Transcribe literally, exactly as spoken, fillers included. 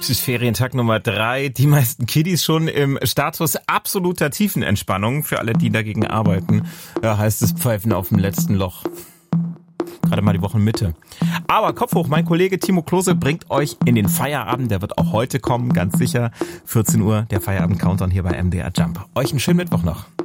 Es ist Ferientag Nummer drei. Die meisten Kiddies schon im Status absoluter Tiefenentspannung. Für alle, die dagegen arbeiten, ja, heißt es Pfeifen auf dem letzten Loch. Gerade mal die Wochenmitte. Aber Kopf hoch, mein Kollege Timo Klose bringt euch in den Feierabend. Der wird auch heute kommen, ganz sicher. vierzehn Uhr, der Feierabend-Countdown hier bei M D R Jump. Euch einen schönen Mittwoch noch.